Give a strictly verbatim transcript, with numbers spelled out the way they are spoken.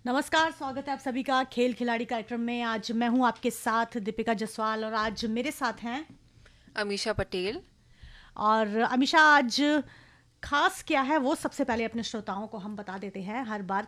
नमस्कार, स्वागत है आप सभी का खेल खिलाड़ी कार्यक्रम में। आज मैं हूं आपके साथ दीपिका जसवाल और आज मेरे साथ हैं अमीषा पटेल। और अमीषा। आज खास क्या है वो सबसे पहले अपने श्रोताओं को हम बता देते हैं। हर बार